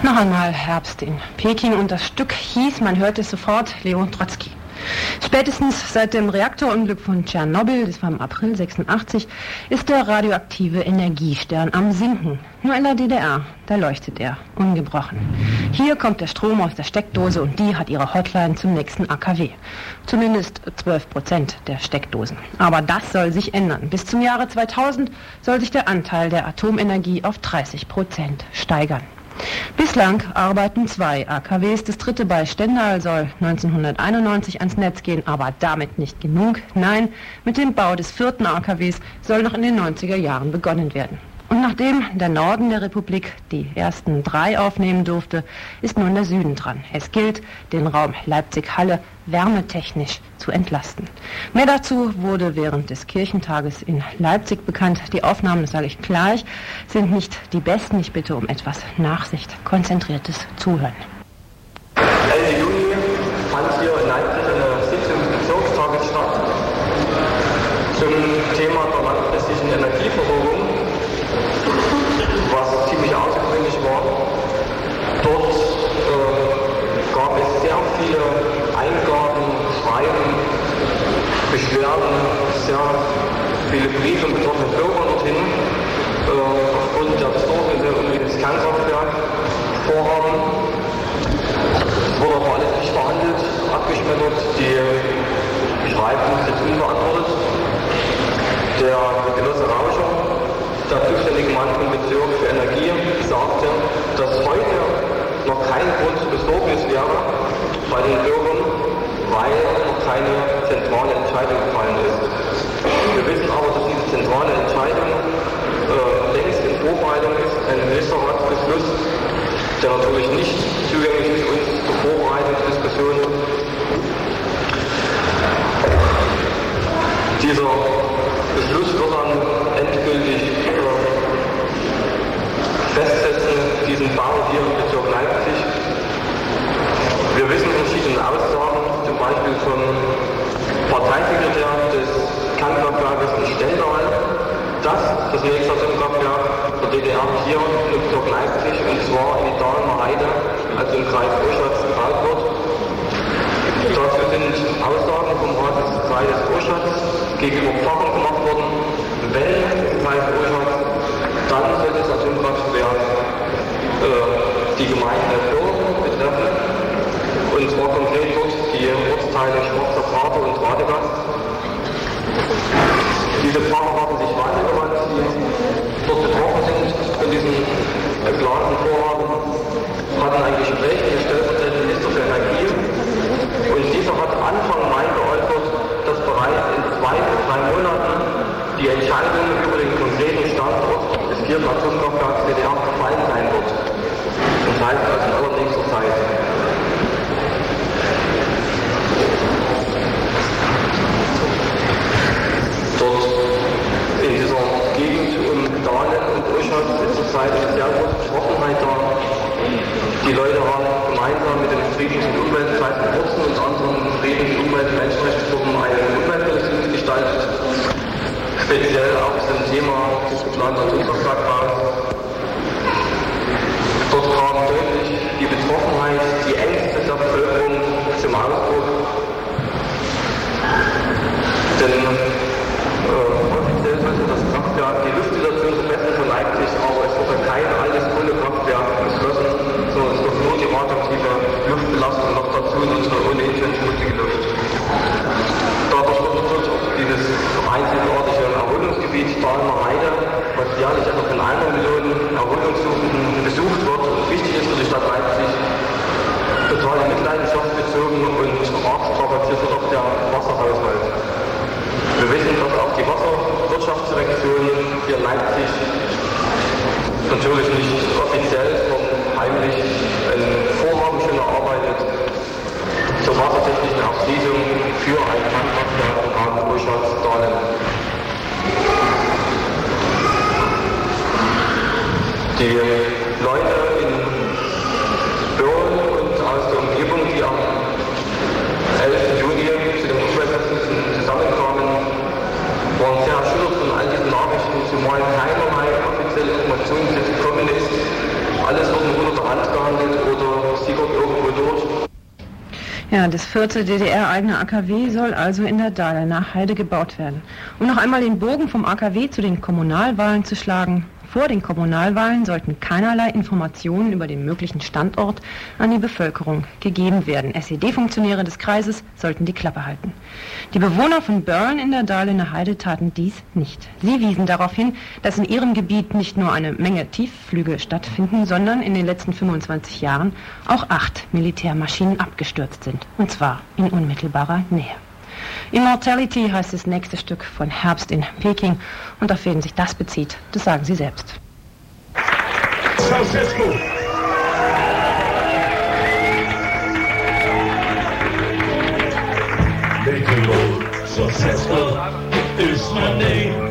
Noch einmal Herbst in Peking und das Stück hieß, man hört es sofort, Leon Trotzki. Spätestens seit dem Reaktorunglück von Tschernobyl, das war im April 86, ist der radioaktive Energiestern am Sinken. Nur in der DDR, da leuchtet er, ungebrochen. Hier kommt der Strom aus der Steckdose und die hat ihre Hotline zum nächsten AKW. Zumindest 12% der Steckdosen. Aber das soll sich ändern. Bis zum Jahre 2000 soll sich der Anteil der Atomenergie auf 30% steigern. Bislang arbeiten 2 AKWs, das dritte bei Stendal soll 1991 ans Netz gehen, aber damit nicht genug. Nein, mit dem Bau des 4. AKWs soll noch in den 90er Jahren begonnen werden. Und nachdem der Norden der Republik die ersten 3 aufnehmen durfte, ist nun der Süden dran. Es gilt, den Raum Leipzig-Halle wärmetechnisch zu entlasten. Mehr dazu wurde während des Kirchentages in Leipzig bekannt. Die Aufnahmen, das sage ich gleich, sind nicht die besten. Ich bitte um etwas Nachsicht, konzentriertes Zuhören. 11. Juni fand hier in Leipzig eine Sitzung des Bezirkstages statt zum Thema der langfristigen Energieversorgung, was ziemlich außergewöhnlich war. Dort gab es sehr viele Eingaben, Schreiben, Beschwerden, sehr viele Briefe und betroffene Bürger dorthin, aufgrund der Besorgnisse um das Kernkraftwerk vorhaben. Es wurde aber alles nicht verhandelt, abgeschmettert, die Schreiben sind jetzt unbeantwortet. Der Genosse Rauscher, der zuständige Mann vom Bezirk für Energie, sagte, dass heute noch kein Grund zur Besorgnis wäre bei den Bürgern, weil noch keine zentrale Entscheidung gefallen ist. Wir wissen aber, dass diese zentrale Entscheidung längst in Vorbereitung ist, ein Ministerratsbeschluss, der natürlich nicht zugänglich ist uns zur Vorbereitungsdiskussion. Dieser Beschluss wird dann endgültig festsetzen, diesen Bau hier im Bezirk Leipzig. Wir wissen verschiedene Aussagen, zum Beispiel vom Parteisekretär des Kernkraftwerkes in Stendal, dass das nächste Atomkraftwerk der DDR hier im Bezirk Leipzig, und zwar in die Dahlemer Heide, also im Kreis Oschatz, gebaut wird. Dazu sind Aussagen vom Rat des Kreises Oschatz gegenüber Pfarrern gemacht worden. Wenn im Kreis Oschatz, dann soll das Atomkraftwerk die Gemeinde Birken betreffen, und zwar konkret dort die Ortsteile Schwarzer Prater und Radegast. Diese Pfarrer haben sich weitergewandt, die dort betroffen sind von diesem geplanten Vorhaben, hatten ein Gespräch mit dem stellvertretenden Minister für Energie, und dieser hat Anfang Mai geäußert, dass bereits in 2 bis 3 Monaten die Entscheidung über den konkreten Standort des 4. Atomkraftwerks DDR gefallen sein wird. Das heißt also in allernächster Zeit. Dort in dieser Gegend um Dahlen und Oschatz ist zurzeit eine sehr große Betroffenheit da. Die Leute haben gemeinsam mit dem friedlichen Umweltkreis in Wurzen und anderen friedlichen Umwelt- und Menschenrechtsgruppen eine Umweltkommission gestaltet. Speziell auch zum Thema des geplanten Atomkraftwerkbaus. Dort kam deutlich die Betroffenheit, die Ängste der Bevölkerung zum Ausdruck. Denn offiziell sollte das Kraftwerk die Luftsituation verbessern für Leipzig, aber es wurde kein altes Kohlekraftwerk geschlossen, sondern es wird nur die radioaktive Luftbelastung noch dazu in unsere ohnehin schon schmutzige Luft. Dadurch wird auch dieses einzigartige Erholungsgebiet Dahlemer Heide, was jährlich etwa von 1 Million Erholungssuchenden besucht wird und wichtig ist für die Stadt Leipzig, total in Mitleidenschaft gezogen und arg strapaziert wird auch der Wasserhaushalt. Wir wissen, dass auch die Wasserwirtschaftsdirektion hier in Leipzig natürlich nicht offiziell, sondern heimlich ein Vorhaben schon erarbeitet zur wassertechnischen Erschließung für ein Kernkraftwerk im Rahmen Oschatz-Dahlen. Die Leute in Birken und aus der Umgebung, die am 11. Juni zu den Umweltschützen zusammenkamen, waren sehr erschüttert von all diesen Nachrichten, zumal keinerlei offizielle Informationen gekommen ist. Alles wurde unter der Hand gehandelt. Ja, das 4. DDR-eigene AKW soll also in der Dahlemer Heide gebaut werden. Um noch einmal den Bogen vom AKW zu den Kommunalwahlen zu schlagen. Vor den Kommunalwahlen sollten keinerlei Informationen über den möglichen Standort an die Bevölkerung gegeben werden. SED-Funktionäre des Kreises sollten die Klappe halten. Die Bewohner von Börlen in der Dahlemer Heide taten dies nicht. Sie wiesen darauf hin, dass in ihrem Gebiet nicht nur eine Menge Tiefflüge stattfinden, sondern in den letzten 25 Jahren auch 8 Militärmaschinen abgestürzt sind. Und zwar in unmittelbarer Nähe. Immortality heißt das nächste Stück von Herbst in Peking. Und auf wen sich das bezieht, das sagen Sie selbst. Ceausescu. Ceausescu is my name.